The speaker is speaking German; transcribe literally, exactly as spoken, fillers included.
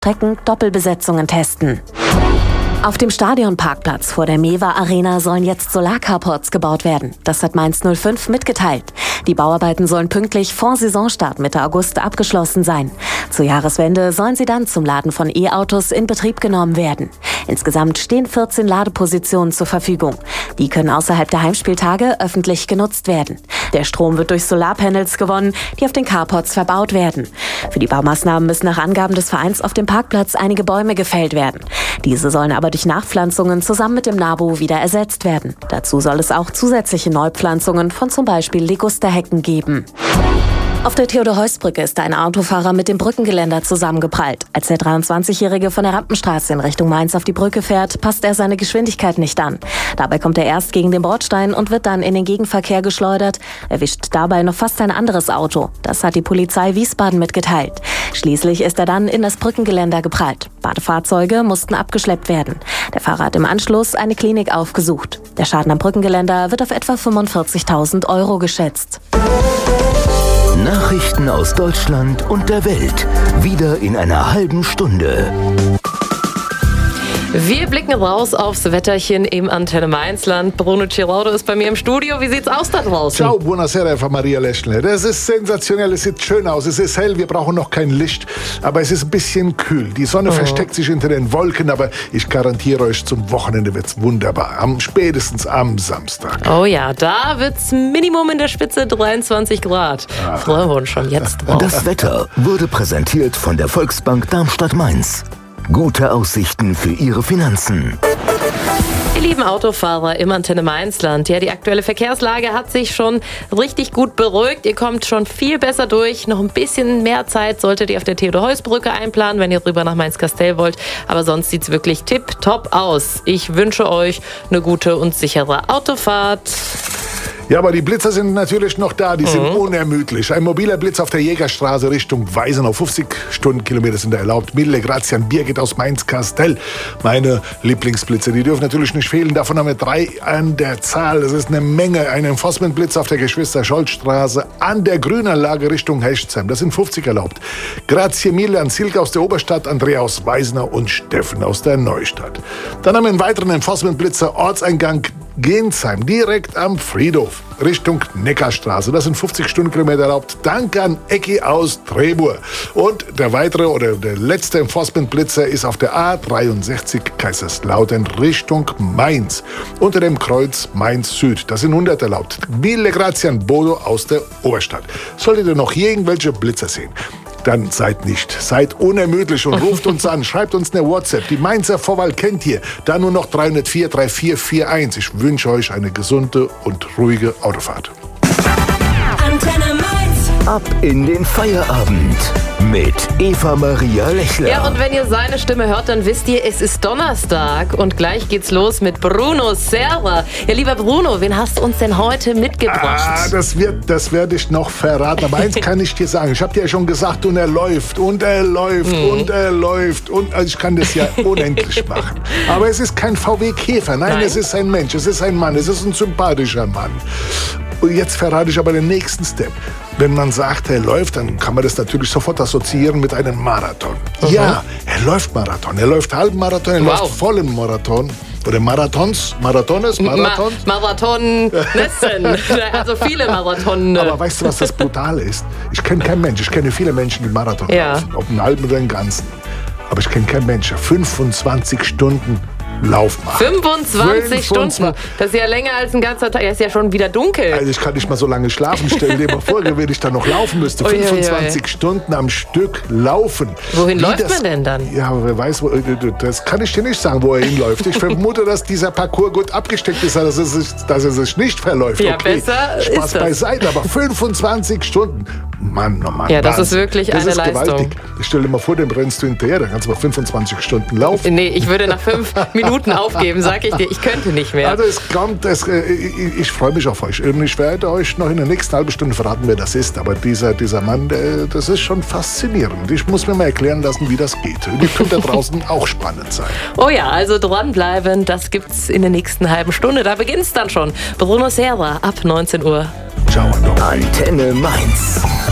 Strecken Doppelbesetzungen testen. Auf dem Stadionparkplatz vor der Mewa Arena sollen jetzt Solarcarports gebaut werden. Das hat Mainz null fünf mitgeteilt. Die Bauarbeiten sollen pünktlich vor Saisonstart Mitte August abgeschlossen sein. Zur Jahreswende sollen sie dann zum Laden von E-Autos in Betrieb genommen werden. Insgesamt stehen vierzehn Ladepositionen zur Verfügung. Die können außerhalb der Heimspieltage öffentlich genutzt werden. Der Strom wird durch Solarpanels gewonnen, die auf den Carports verbaut werden. Für die Baumaßnahmen müssen nach Angaben des Vereins auf dem Parkplatz einige Bäume gefällt werden. Diese sollen aber durch Nachpflanzungen zusammen mit dem Nabu wieder ersetzt werden. Dazu soll es auch zusätzliche Neupflanzungen von zum Beispiel Ligusterhecken geben. Auf der Theodor-Heuss-Brücke ist ein Autofahrer mit dem Brückengeländer zusammengeprallt. Als der dreiundzwanzigjährige von der Rampenstraße in Richtung Mainz auf die Brücke fährt, passt er seine Geschwindigkeit nicht an. Dabei kommt er erst gegen den Bordstein und wird dann in den Gegenverkehr geschleudert, erwischt dabei noch fast ein anderes Auto. Das hat die Polizei Wiesbaden mitgeteilt. Schließlich ist er dann in das Brückengeländer geprallt. Beide Fahrzeuge mussten abgeschleppt werden. Der Fahrer hat im Anschluss eine Klinik aufgesucht. Der Schaden am Brückengeländer wird auf etwa fünfundvierzigtausend Euro geschätzt. Nachrichten aus Deutschland und der Welt. Wieder in einer halben Stunde. Wir blicken raus aufs Wetterchen im Antenne Mainzland. Bruno Ciraudo ist bei mir im Studio. Wie sieht's aus da draußen? Ciao, buonasera, Eva Maria Leschner. Das ist sensationell, es sieht schön aus, es ist hell, wir brauchen noch kein Licht, aber es ist ein bisschen kühl. Die Sonne oh. versteckt sich hinter den Wolken, aber ich garantiere euch, zum Wochenende wird's wunderbar. Am spätestens am Samstag. Oh ja, da wird's Minimum in der Spitze dreiundzwanzig Grad. Ah. Freuen wir uns schon jetzt drauf. Das Wetter wurde präsentiert von der Volksbank Darmstadt-Mainz. Gute Aussichten für Ihre Finanzen. Ihr lieben Autofahrer im Antenne Mainzland, ja, die aktuelle Verkehrslage hat sich schon richtig gut beruhigt. Ihr kommt schon viel besser durch. Noch ein bisschen mehr Zeit solltet ihr auf der Theodor-Heuss-Brücke einplanen, wenn ihr rüber nach Mainz-Kastell wollt. Aber sonst sieht's wirklich tipptopp aus. Ich wünsche euch eine gute und sichere Autofahrt. Ja, aber die Blitzer sind natürlich noch da, die sind mhm. unermüdlich. Ein mobiler Blitz auf der Jägerstraße Richtung Weisenau, fünfzig Stundenkilometer sind da erlaubt. Mille Grazian Birgit aus Mainz-Kastell, meine Lieblingsblitze, die dürfen natürlich nicht fehlen. Davon haben wir drei an der Zahl, das ist eine Menge. Ein Enforcement-Blitz auf der Geschwister-Scholz-Straße an der Grünanlage Richtung Hechtsheim, das sind fünfzig erlaubt. Grazie mille an Silke aus der Oberstadt, Andrea aus Weisenau und Steffen aus der Neustadt. Dann haben wir einen weiteren Enforcement-Blitzer, Ortseingang Gensheim, direkt am Friedhof, Richtung Neckarstraße. Das sind fünfzig Stundenkilometer erlaubt. Danke an Ecki aus Trebur. Und der weitere oder der letzte Enforcement-Blitzer ist auf der A dreiundsechzig Kaiserslautern Richtung Mainz. Unter dem Kreuz Mainz Süd. Das sind hundert erlaubt. Mille Grazian Bodo aus der Oberstadt. Solltet ihr noch irgendwelche Blitzer sehen, dann seid nicht. Seid unermüdlich und ruft uns an. Schreibt uns eine WhatsApp. Die Mainzer Vorwahl kennt ihr. Da nur noch drei null vier, drei vier vier eins. Ich wünsche euch eine gesunde und ruhige Autofahrt. Antenne Mainz. Ab in den Feierabend mit Eva Maria Lechler. Ja, und wenn ihr seine Stimme hört, dann wisst ihr, es ist Donnerstag und gleich geht's los mit Bruno Serra. Ja, lieber Bruno, wen hast du uns denn heute mitgebracht? Ah, das wird, das werde ich noch verraten. Aber eins kann ich dir sagen. Ich habe dir ja schon gesagt, und er läuft, und er läuft, mhm. und er läuft. Und also ich kann das ja unendlich machen. Aber es ist kein V W Käfer. Nein, Nein, es ist ein Mensch, es ist ein Mann, es ist ein sympathischer Mann. Und jetzt verrate ich aber den nächsten Step. Wenn man sagt, er läuft, dann kann man das natürlich sofort assoziieren mit einem Marathon. Mhm. Ja, er läuft Marathon. Er läuft Halbmarathon, er wow. läuft vollen Marathon. Oder Marathons, Marathones, Marathons. Ma- Marathonnessen, also viele Marathon. Aber weißt du, was das Brutale ist? Ich kenne keinen Mensch. Ich kenne viele Menschen, die Marathon ja. laufen. Ob einen halben oder einen ganzen. Aber ich kenne keinen Menschen. fünfundzwanzig Stunden Lauf machen. fünfundzwanzig Stunden? Das ist ja länger als ein ganzer Tag. Es ist ja schon wieder dunkel. Also ich kann nicht mal so lange schlafen. Stell dir mal vor, wenn ich dann noch laufen müsste. fünfundzwanzig Stunden am Stück laufen. Wohin Wie läuft das, man denn dann? Ja, wer weiß, wo, das kann ich dir nicht sagen, wo er hinläuft. Ich vermute, dass dieser Parcours gut abgesteckt ist, dass er sich, dass er sich nicht verläuft. Ja, okay, besser Spaß ist das. beiseite, aber fünfundzwanzig Stunden. Mann, oh Mann. Ja, das Wahnsinn. ist wirklich das eine ist Leistung. Gewaltig. Ich stell dir mal vor, den brennst du hinterher, dann kannst du mal fünfundzwanzig Stunden laufen. Nee, ich würde nach fünf Minuten aufgeben, sag ich dir. Ich könnte nicht mehr. Also es kommt, es, ich, ich freue mich auf euch. Und ich werde euch noch in der nächsten halben Stunde verraten, wer das ist. Aber dieser, dieser Mann, der, das ist schon faszinierend. Ich muss mir mal erklären lassen, wie das geht. Und die könnte da draußen auch spannend sein. Oh ja, also dranbleiben, das gibt's in der nächsten halben Stunde. Da beginnt's dann schon. Bruno Serra ab neunzehn Uhr. Ciao. Antenne Mainz.